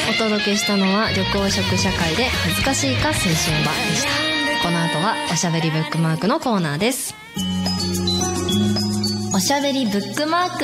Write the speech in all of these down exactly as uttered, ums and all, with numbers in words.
お届けしたのは緑黄色社会で恥ずかしいか青春場でした。この後はおしゃべりブックマークのコーナーです。おしゃべりブックマーク、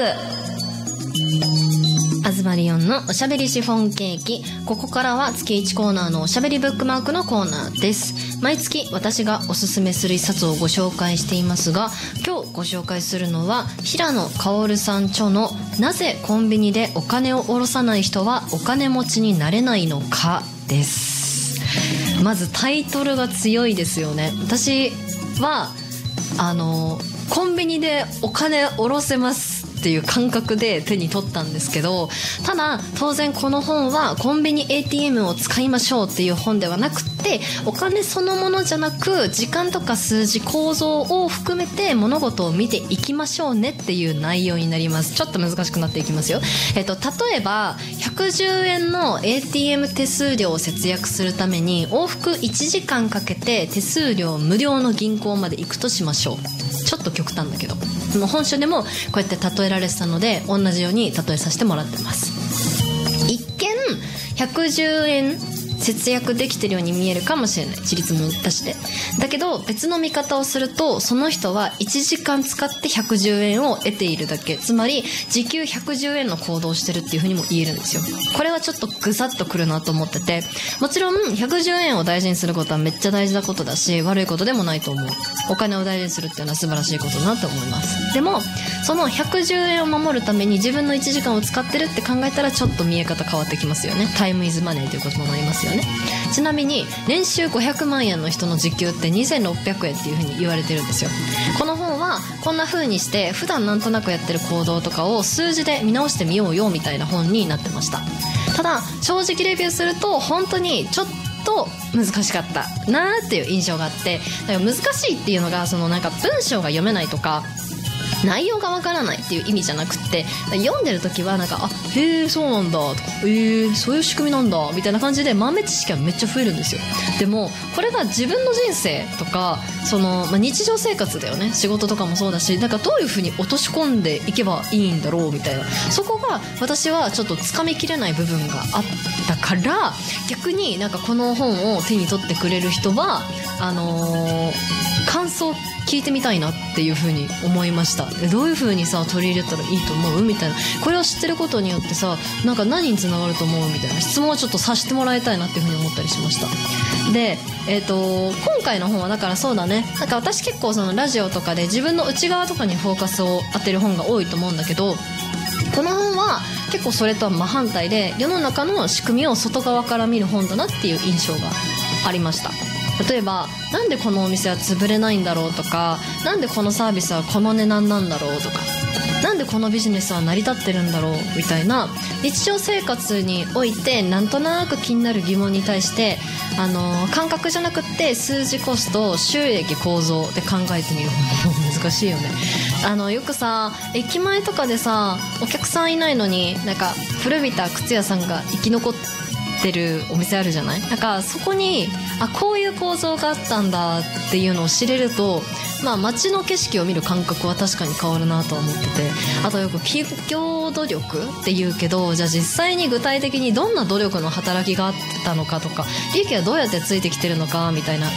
アズマリオンのおしゃべりシフォンケーキ。ここからは月いちコーナーのおしゃべりブックマークのコーナーです。毎月私がおすすめする一冊をご紹介していますが、今日ご紹介するのは平野薫さん著のなぜコンビニでお金を下ろさない人はお金持ちになれないのかです。まずタイトルが強いですよね。私はあのコンビニでお金下ろせますっていう感覚で手に取ったんですけど、ただ当然この本はコンビニ エーティーエム を使いましょうっていう本ではなくって、お金そのものじゃなく時間とか数字構造を含めて物事を見ていきましょうねっていう内容になります。ちょっと難しくなっていきますよ。えっと例えばひゃくじゅうえんの エーティーエム 手数料を節約するために往復いちじかんかけて手数料無料の銀行まで行くとしましょう。ちょっと極端だけど、もう本書でもこうやって例えられてたので同じように例えさせてもらってます。一見ひゃくじゅうえん節約できてるように見えるかもしれない、ちりつも出して。だけど別の見方をすると、その人はいちじかん使ってひゃくじゅうえんを得ているだけ、つまり時給ひゃくじゅうえんの行動をしてるっていう風にも言えるんですよ。これはちょっとぐさっとくるなと思ってて、もちろんひゃくじゅうえんを大事にすることはめっちゃ大事なことだし、悪いことでもないと思う。お金を大事にするっていうのは素晴らしいことだなと思います。でもそのひゃくじゅうえんを守るために自分のいちじかんを使ってるって考えたらちょっと見え方変わってきますよね。タイムイズマネーということもありますよね。ちなみに年収ごひゃくまんえんの人の時給ってにせんろっぴゃくえんっていう風に言われてるんですよ。この本はこんな風にして普段なんとなくやってる行動とかを数字で見直してみようよみたいな本になってました。ただ正直レビューすると本当にちょっと難しかったなーっていう印象があって、だから難しいっていうのがそのなんか文章が読めないとか内容がわからないっていう意味じゃなくって、読んでる時はなんか、あ、へえそうなんだとか、えー、そういう仕組みなんだみたいな感じで豆知識がめっちゃ増えるんですよ。でもこれが自分の人生とかその、まあ、日常生活だよね。仕事とかもそうだし、なんかどういう風に落とし込んでいけばいいんだろうみたいな、そこが私はちょっとつかみきれない部分があったから、逆になんかこの本を手に取ってくれる人はあのー、感想聞いてみたいなっていう風に思いました。どういう風にさ取り入れたらいいと思うみたいな、これを知ってることによってさ、なんか何につながると思うみたいな質問をちょっとさせてもらいたいなっていう風に思ったりしました。で、えーと今回の本はだからそうだね、なんか私結構そのラジオとかで自分の内側とかにフォーカスを当てる本が多いと思うんだけど、この本は結構それとは真反対で世の中の仕組みを外側から見る本だなっていう印象がありました。例えばなんでこのお店は潰れないんだろうとか、なんでこのサービスはこの値段なんだろうとか、なんでこのビジネスは成り立ってるんだろうみたいな日常生活においてなんとなく気になる疑問に対して、あの感覚じゃなくって数字コスト収益構造で考えてみる方も難しいよね。あのよくさ駅前とかでさお客さんいないのになんか古びた靴屋さんが生き残ってるお店あるじゃない。なんかそこにあこういう構造があったんだっていうのを知れると、まあ街の景色を見る感覚は確かに変わるなとは思ってて、あとよく企業努力って言うけど、じゃあ実際に具体的にどんな努力の働きがあったのかとか、利益はどうやってついてきてるのかみたいな